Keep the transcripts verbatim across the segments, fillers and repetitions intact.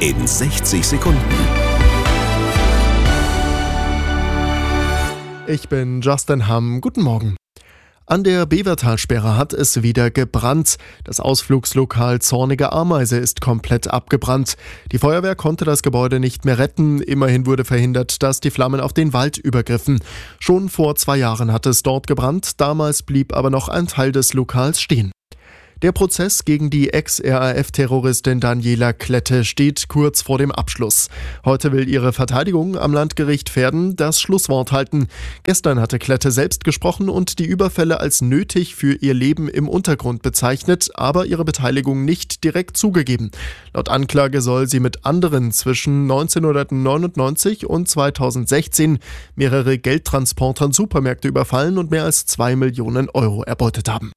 in sechzig Sekunden. Ich bin Justin Hamm. Guten Morgen. An der Bevertalsperre hat es wieder gebrannt. Das Ausflugslokal Zornige Ameise ist komplett abgebrannt. Die Feuerwehr konnte das Gebäude nicht mehr retten. Immerhin wurde verhindert, dass die Flammen auf den Wald übergriffen. Schon vor zwei Jahren hat es dort gebrannt. Damals blieb aber noch ein Teil des Lokals stehen. Der Prozess gegen die Ex-R A F-Terroristin Daniela Klette steht kurz vor dem Abschluss. Heute will ihre Verteidigung am Landgericht Verden das Schlusswort halten. Gestern hatte Klette selbst gesprochen und die Überfälle als nötig für ihr Leben im Untergrund bezeichnet, aber ihre Beteiligung nicht direkt zugegeben. Laut Anklage soll sie mit anderen zwischen neunzehnhundertneunundneunzig und zweitausendsechzehn mehrere Geldtransporter und Supermärkte überfallen und mehr als zwei Millionen Euro erbeutet haben.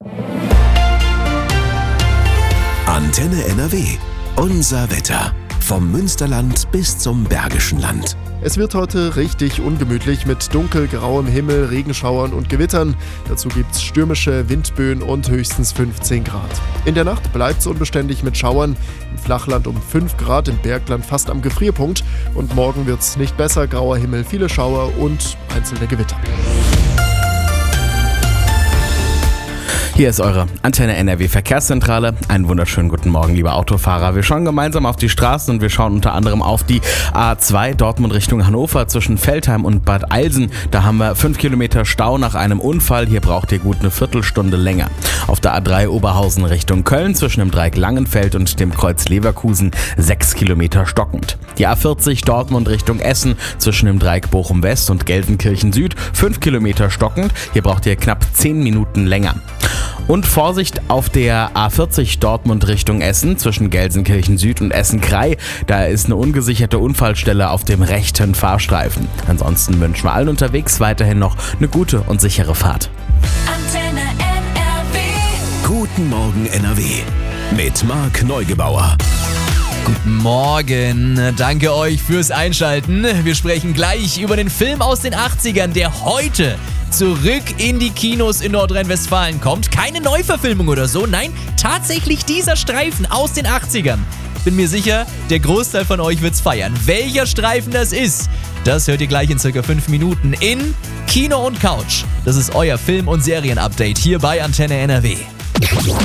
Antenne N R W. Unser Wetter. Vom Münsterland bis zum Bergischen Land. Es wird heute richtig ungemütlich mit dunkelgrauem Himmel, Regenschauern und Gewittern. Dazu gibt's stürmische Windböen und höchstens fünfzehn Grad. In der Nacht bleibt's unbeständig mit Schauern. Im Flachland um fünf Grad, im Bergland fast am Gefrierpunkt. Und morgen wird's nicht besser. Grauer Himmel, viele Schauer und einzelne Gewitter. Hier ist eure Antenne N R W Verkehrszentrale. Einen wunderschönen guten Morgen, liebe Autofahrer. Wir schauen gemeinsam auf die Straßen und wir schauen unter anderem auf die A zwei Dortmund Richtung Hannover zwischen Veltheim und Bad Eilsen. Da haben wir fünf Kilometer Stau nach einem Unfall. Hier braucht ihr gut eine Viertelstunde länger. Auf der A drei Oberhausen Richtung Köln zwischen dem Dreieck Langenfeld und dem Kreuz Leverkusen sechs Kilometer stockend. Die A vierzig Dortmund Richtung Essen zwischen dem Dreieck Bochum West und Gelsenkirchen Süd fünf Kilometer stockend. Hier braucht ihr knapp zehn Minuten länger. Und Vorsicht auf der A vierzig Dortmund Richtung Essen zwischen Gelsenkirchen Süd und Essen-Krei. Da ist eine ungesicherte Unfallstelle auf dem rechten Fahrstreifen. Ansonsten wünschen wir allen unterwegs weiterhin noch eine gute und sichere Fahrt. Antenne N R W. Guten Morgen N R W. Mit Marc Neugebauer. Guten Morgen, danke euch fürs Einschalten. Wir sprechen gleich über den Film aus den achtzigern, der heute zurück in die Kinos in Nordrhein-Westfalen kommt. Keine Neuverfilmung oder so, nein, tatsächlich dieser Streifen aus den achtzigern. Bin mir sicher, der Großteil von euch wird's feiern. Welcher Streifen das ist, das hört ihr gleich in circa fünf Minuten in Kino und Couch. Das ist euer Film- und Serien-Update hier bei Antenne N R W.